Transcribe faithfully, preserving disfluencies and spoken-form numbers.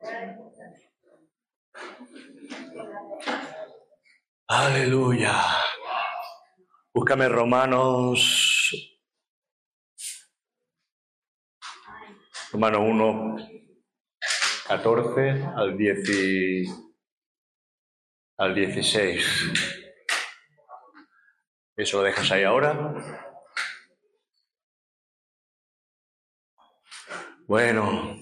Aleluya. Búscame Romanos, Romanos uno, catorce al diez y, al dieciséis. Eso lo dejas ahí ahora. Bueno,